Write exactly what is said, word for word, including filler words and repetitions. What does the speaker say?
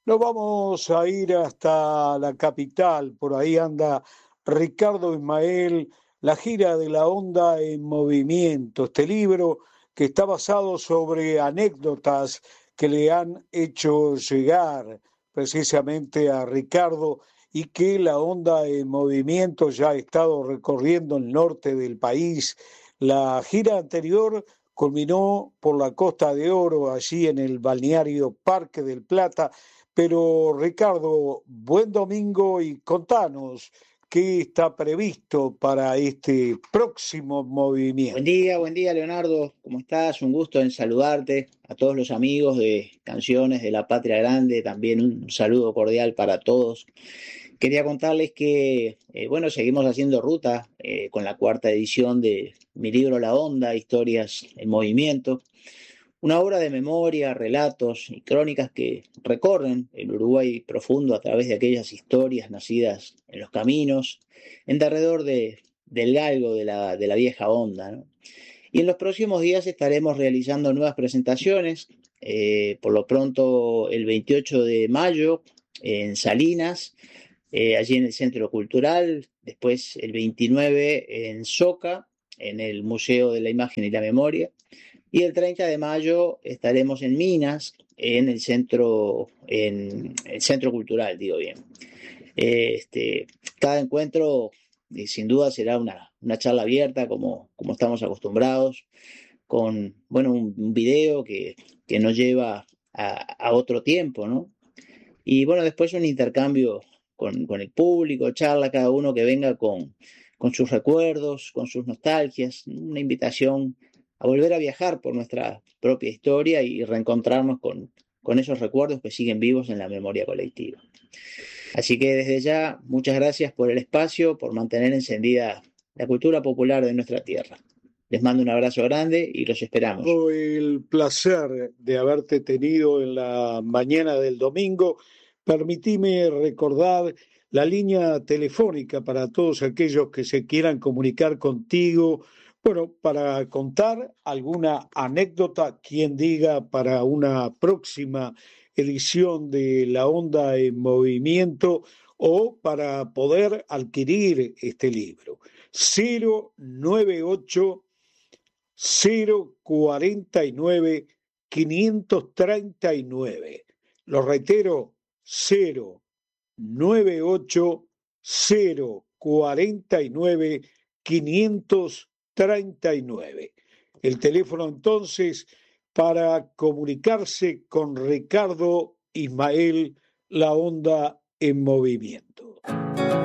Nos vamos a ir hasta la capital, por ahí anda Ricardo Ismael, La gira de la onda en movimiento, este libro que está basado sobre anécdotas que le han hecho llegar precisamente a Ricardo y que la onda en movimiento ya ha estado recorriendo el norte del país. La gira anterior culminó por la Costa de Oro, allí en el balneario Parque del Plata. Pero Ricardo, buen domingo y contanos qué está previsto para este próximo Buen movimiento. día, buen día Leonardo, ¿cómo estás? Un gusto en saludarte a todos los amigos de Canciones de la Patria Grande, también un saludo cordial para todos. Quería contarles que, eh, bueno, seguimos haciendo ruta eh, con la cuarta edición de mi libro La Onda, Historias en Movimiento, una obra de memoria, relatos y crónicas que recorren el Uruguay profundo a través de aquellas historias nacidas en los caminos, en derredor de, del galgo de la, de la vieja onda, ¿no? Y en los próximos días estaremos realizando nuevas presentaciones. Eh, por lo pronto, el veintiocho de mayo en Salinas, eh, allí en el Centro Cultural. Después, el veintinueve en Soca, en el Museo de la Imagen y la Memoria. Y el treinta de mayo estaremos en Minas, en el centro, en el centro cultural, digo bien. Este, cada encuentro, eh, sin duda, será una, una charla abierta, como, como estamos acostumbrados, con, bueno, un, un video que, que nos lleva a, a, otro tiempo, ¿no? Y bueno, después un intercambio con, con el público, charla cada uno que venga con, con sus recuerdos, con sus nostalgias, una invitación a volver a viajar por nuestra propia historia y reencontrarnos con, con esos recuerdos que siguen vivos en la memoria colectiva. Así que desde ya, muchas gracias por el espacio, por mantener encendida la cultura popular de nuestra tierra. Les mando un abrazo grande y los esperamos. El placer de haberte tenido en la mañana del domingo. Permitime recordar la línea telefónica para todos aquellos que se quieran comunicar contigo, bueno, para contar alguna anécdota, quien diga, para una próxima edición de La Onda en Movimiento o para poder adquirir este libro. cero nueve ocho cero cuarenta y nueve quinientos treinta y nueve. Lo reitero, cero nueve ocho cero cuarenta y nueve quinientos treinta y nueve. El teléfono entonces para comunicarse con Ricardo Ismael La Onda en Movimiento.